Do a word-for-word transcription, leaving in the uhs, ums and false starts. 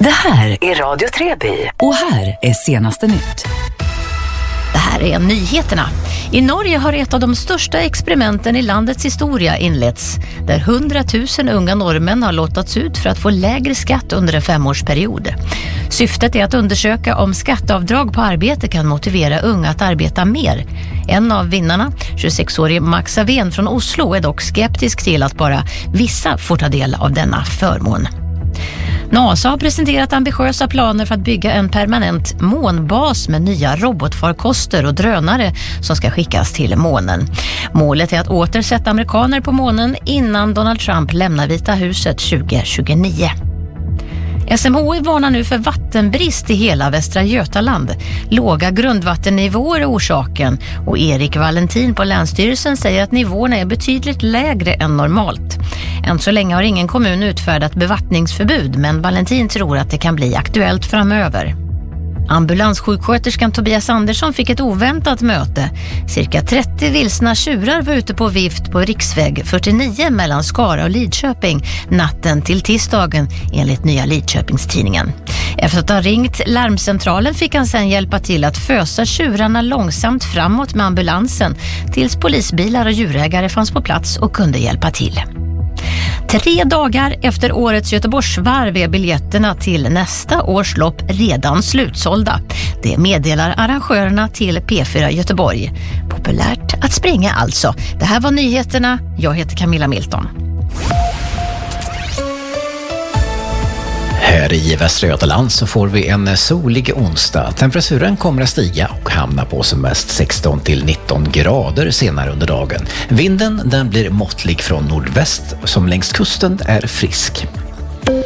Det här är Radio Treby och här är senaste nytt. Det här är nyheterna. I Norge har ett av de största experimenten i landets historia inletts, där hundratusen unga norrmän har lottats ut för att få lägre skatt under en femårsperiod. Syftet är att undersöka om skatteavdrag på arbete kan motivera unga att arbeta mer. En av vinnarna, tjugosex-årig Max Savén från Oslo, är dock skeptisk till att bara vissa får ta del av denna förmån. NASA har presenterat ambitiösa planer för att bygga en permanent månbas med nya robotfarkoster och drönare som ska skickas till månen. Målet är att återsätta amerikaner på månen innan Donald Trump lämnar Vita huset tjugo tjugonio. S M H I varnar nu för vattenbrist i hela Västra Götaland. Låga grundvattennivåer är orsaken och Erik Valentin på Länsstyrelsen säger att nivåerna är betydligt lägre än normalt. Än så länge har ingen kommun utfärdat bevattningsförbud, men Valentin tror att det kan bli aktuellt framöver. Ambulanssjuksköterskan Tobias Andersson fick ett oväntat möte. Cirka trettio vilsna tjurar var ute på vift på riksväg fyrtionio mellan Skara och Lidköping natten till tisdagen, enligt Nya Lidköpingstidningen. Efter att ha ringt larmcentralen fick han sedan hjälpa till att fösa tjurarna långsamt framåt med ambulansen tills polisbilar och djurägare fanns på plats och kunde hjälpa till. Tre dagar efter årets Göteborgsvarv är biljetterna till nästa års lopp redan slutsålda. Det meddelar arrangörerna till P fyra Göteborg. Populärt att springa alltså. Det här var nyheterna. Jag heter Camilla Milton. Här i Västra Götaland så får vi en solig onsdag. Temperaturen kommer att stiga och hamna på som mest sexton till nitton grader senare under dagen. Vinden den blir måttlig från nordväst som längs kusten är frisk.